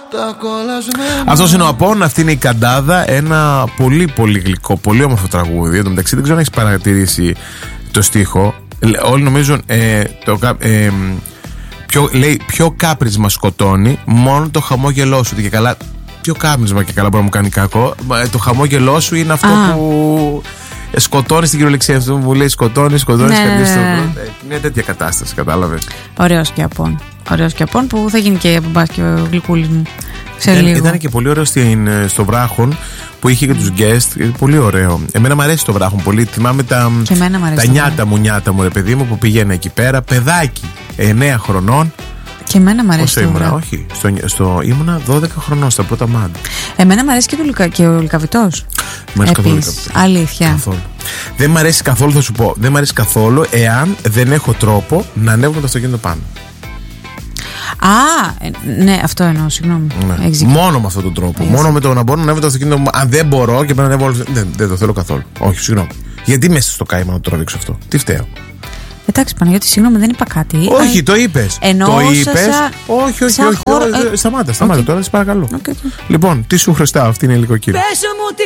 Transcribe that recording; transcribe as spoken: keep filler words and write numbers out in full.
Αυτός είναι ο Απόν, αυτή είναι η Καντάδα. Ένα πολύ πολύ γλυκό, πολύ όμορφο τραγούδι. Εν τω μεταξύ δεν ξέρω αν έχεις παρατηρήσει το στίχο. Όλοι νομίζουν ε, το, ε, ποιο, λέει, ποιο κάπρισμα σκοτώνει, μόνο το χαμόγελό σου. Και καλά, ποιο κάπρισμα και καλά μπορεί να μου κάνει κακό. Το χαμόγελό σου είναι αυτό ah. που σκοτώνει στην κυριολεξία του. Μου λέει σκοτώνει, σκοτώνει. Ναι, ναι, ναι. Μια τέτοια κατάσταση, κατάλαβες. Ωραίος και Απόν. Ωραίος και Απόν που θα γίνει και μπας και ο γλυκούλης μου. Ήταν, ήταν και πολύ ωραίο στην, στο Βράχον που είχε και τους guest. Πολύ ωραίο. Εμένα μου αρέσει το Βράχον πολύ. Θυμάμαι τα, τα νιάτα μου, νιάτα μου, ρε παιδί μου, που πήγαινε εκεί πέρα. Παιδάκι, εννέα χρονών. Και εμένα μου αρέσει. Πόσο ήμουνα, όχι. Στο, στο, ήμουνα δώδεκα χρονών, στα πρώτα μάτια. Εμένα μου αρέσει και, το, και ο Λυκαβητός. Μ' αρέσει καθόλου. Αλήθεια. Καθόλου. Δεν μ' αρέσει καθόλου, θα σου πω. Δεν μ' αρέσει καθόλου εάν δεν έχω τρόπο να ανέβω με το αυτοκίνητο πάνω. Α, ναι, αυτό εννοώ, συγγνώμη. Ναι. Μόνο με αυτόν τον τρόπο. Έχεις. Μόνο με το να μπορώ να ανέβω το αυτοκίνητο. Αν δεν μπορώ και πρέπει να ανέβω. Δεν, δεν το θέλω καθόλου. Όχι, συγγνώμη. Γιατί μέσα στο κάημα να το τραβήξω αυτό. Τι φταίω. Εντάξει, Παναγιώτη, συγγνώμη, δεν είπα κάτι. Όχι, το είπες. Το είπες. Σα... Όχι, όχι, όχι. Χώρο... Σταμάτα, σταμάτα. Okay. Τώρα, σε παρακαλώ. Okay, okay. Λοιπόν, τι σου χρωστάω, αυτή είναι η υλικοκύρια.